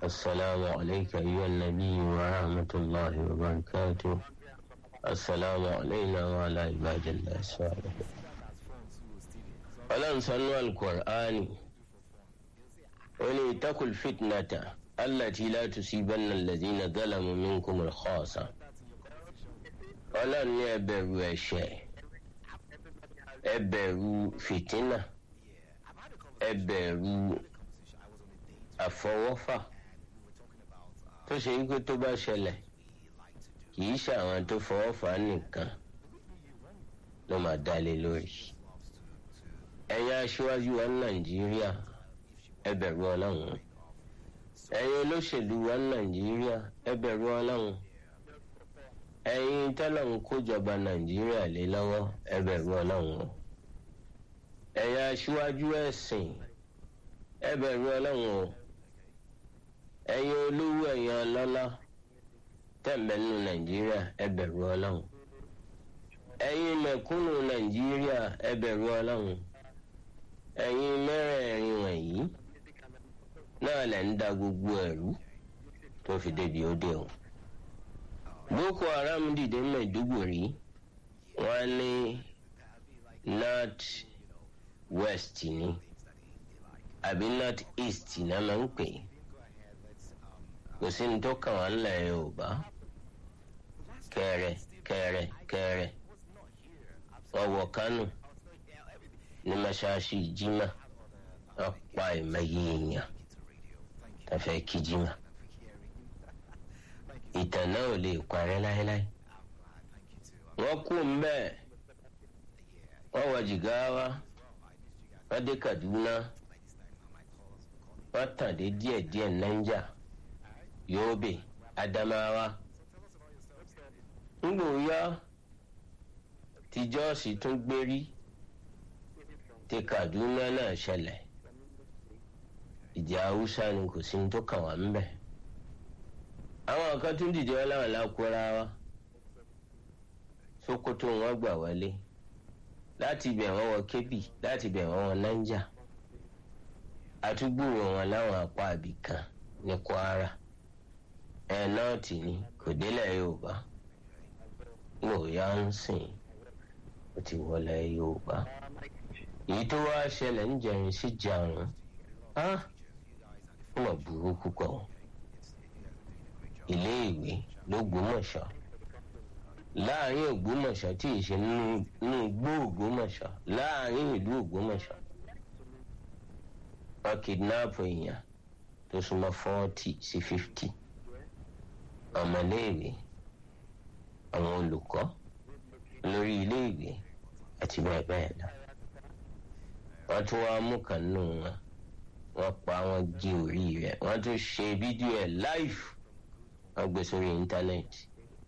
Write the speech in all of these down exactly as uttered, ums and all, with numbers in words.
السلام عليك أيها النبي ورحمة الله وبركاته. السلام علينا وعلى عباد الله الصالحين. ألم سنوا القرآن ولي تقل فتنة التي لا تصيبن الذين ظلموا منكم الخاصة. ألم يبروا الشيء ẹbẹ̀rù fìtínà, ẹbẹ̀rù àfọwọ́fà tó ṣe wípé tó bá ṣẹlẹ̀ kì í ṣe àwọn tó fọwọ́fà nìkan ló máa dálé lórí. ẹ̀yin aṣíwájú wa ní Nàìjíríà ẹ bẹ̀rù Ọlọ́run. ẹ̀yin olóṣèlú wa ní Nàìjíríà ẹ bẹ̀rù Ọlọ́run. ẹ̀yin tọ́lọ́run kójọba Nàìjíríà lé lọ́wọ́ ẹ bẹ̀rù Ọlọ́run. ẹ̀yin aṣíwájú ẹ̀sìn ẹ bẹ̀rù Ọlọ́run. ẹ̀yin olówó, ẹ̀yin ọlọ́lá tẹ̀m̀bẹ̀lú Nàìjíríà ẹ bẹ̀rù Ọlọ́run. ẹ̀yin mẹ̀kúnnù Nàìjíríà ẹ bẹ̀rù Ọlọ́run. ẹ̀yin mẹ́rẹ̀ẹ̀rin wọ̀nyí náà lẹ̀ ń da gbogbo ẹ̀rú tó fi débi ó dé o. Boko Haram dìde Maiduguri, wọ́n ní north west ni àbí north east náà máa ń pè. kò sí ní tó kàn wá ńlẹ̀ Yorùbá. kẹrẹ kẹrẹ kẹrẹ wọ́n wọ Kánò ní mọ́ṣáláṣí Jímọ̀, wọ́n pa ìmọ̀ye èèyàn tó fẹ́ kí Jímọ̀. ìtàn náà ò lè parẹ́ láéláé. wọ́n kú mbẹ́, wọ́n wọ Jigawa, wọ́n dé Kaduna, wọ́n tàn dé díẹ̀díẹ̀ Niger, Yobe, Adamawa. ńgbò yá tí Jọ́ọ̀sì tún gbérí, tí Kaduna náà ṣẹlẹ̀. ìjà Haúsá ni kò sí ní tó kàn wá mbẹ́. àwọn kan tún dìde wọn láwọn lákúrá wa. Sókótó wọn gbà wọlé, láti ibẹ̀ wọ́n wọ Kébì, láti ibẹ̀ wọ́n wọ Niger. àtúgbòrò wọn láwọn apá àbìkan ní Kwara. ẹ̀ náà tì ní kò délẹ̀ Yorùbá. wò yá ń sìn ó ti wọlé Yorùbá. èyí tó wá ṣẹlẹ̀ ń jẹun sí jarun á ó mà burú púpọ̀. ilé-ìwé l'Ógbómọ̀ṣọ́, láàrin Ògbómọ̀ṣọ́ tí ì ṣe nínú igbó Ògbómọ̀ṣọ́, láàrin ìlú Ògbómọ̀ṣọ́. wọ́n kidnap èèyàn tó súnmọ́ forty sí fifty. ọmọléèwé, àwọn olùkọ́, lórí ilé-ìwé àti bẹ́ẹ̀ bẹ́ẹ̀ lọ. wọ́n tún wá mú kan nù wọn, wọ́n pa wọn gé orí rẹ̀, wọ́n tún ṣe fídíò ẹ̀ live, wọ́n gbé sórí íńtánẹ́ẹ̀tì.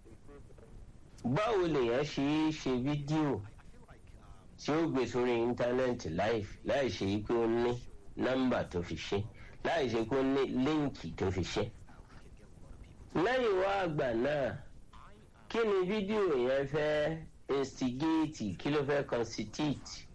báwo lèèyàn ṣe é ṣe fídíò tí ó gbé sórí íńtánẹ́ẹ̀tì live láì ṣe pé ó ní nọ́mbà tó fi ṣe, láì ṣe pé ó ní líǹkì tó fi ṣe? lẹ́yìn wá àgbà náà, kí ni fídíò yẹn fẹ́ instigate, kí ló fẹ́ constitute?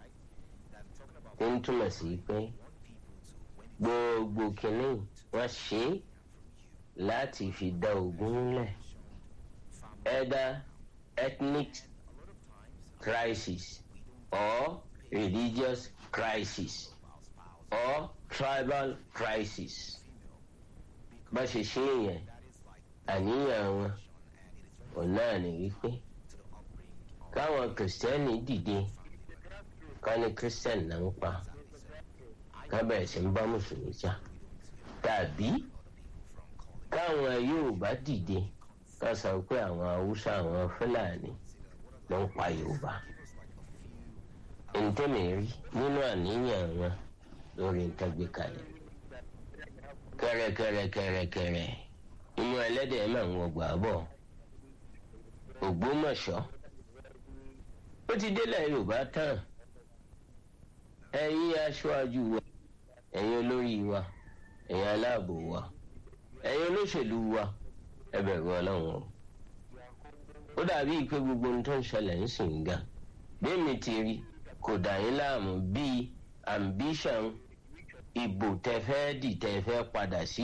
ó ń túmọ̀ sí pé gbogbo kìnnì wọ́n ṣe é láti fi dá ogun lẹ̀. either ethnic crisis or religious crisis or tribal crisis. bá ṣe ṣe yẹn, àníyàn wọn ò náà ní wípé káwọn kìrìsìtẹ́nì dìde ká ní kìrìsìtẹ́nì náà ń pa, ká bẹ̀rẹ̀ sí ń bá mùsùlùmí jà. tàbí káwọn Yorùbá dìde ká sọ pé àwọn Haúsá, àwọn Fúlàní ló ń pa Yorùbá. ntẹ́mi rí nínú àníyàn wọn lórí ntẹ́gbẹ́ kalẹ̀. kẹrẹkẹrẹkẹrẹkẹrẹ inú ẹlẹ́dẹ̀ máa ń wọgbà bọ̀. Ògbómọ̀ṣọ́ ó ti délẹ̀ Yorùbá tán. ẹ̀yin aṣáájú wa, ẹ̀yin olórí wa, ẹ̀yin aláàbò wa, ẹ̀yin olóṣèlú wa, ẹ bẹ̀rù Ọlọ́run o. ó dàbí pé gbogbo ohun tó ń ṣẹlẹ̀ ń sìn ga bí mi ti rí kò dà yín láàmú bíi ambition ìbò tẹ́ fẹ́ dì tẹ́ fẹ́ padà sí